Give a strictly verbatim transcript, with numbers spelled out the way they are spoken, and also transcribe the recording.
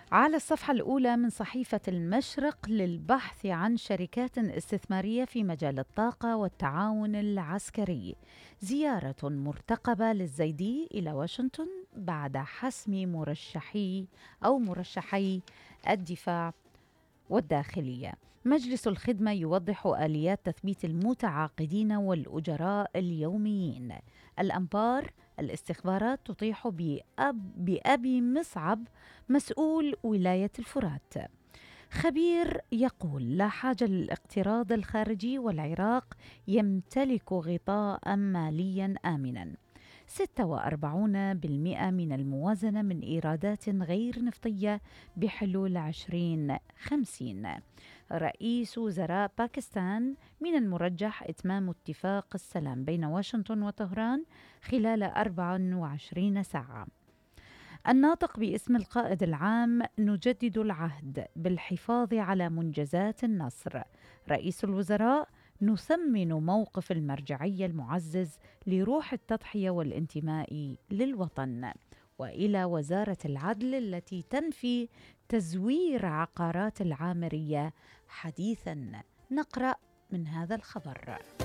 على الصفحة الأولى من صحيفة المشرق للبحث عن شركات استثمارية في مجال الطاقة والتعاون العسكري، زيارة مرتقبة للزيدي إلى واشنطن بعد حسم مرشحي أو مرشحي الدفاع والداخلية. مجلس الخدمة يوضح آليات تثبيت المتعاقدين والأجراء اليوميين. الأنبار: الاستخبارات تطيح بأب بأبي مصعب مسؤول ولاية الفرات. خبير يقول لا حاجة للاقتراض الخارجي والعراق يمتلك غطاء ماليا آمنا. ستة وأربعين بالمئة من الموازنة من إيرادات غير نفطية بحلول عشرين خمسين. رئيس وزراء باكستان: من المرجح إتمام اتفاق السلام بين واشنطن وطهران خلال أربع وعشرين ساعة. الناطق باسم القائد العام: نجدد العهد بالحفاظ على منجزات النصر. رئيس الوزراء: نثمن موقف المرجعية المعزز لروح التضحية والانتماء للوطن. وإلى وزارة العدل التي تنفي تزوير عقارات العامرية حديثا. نقرأ من هذا الخبر.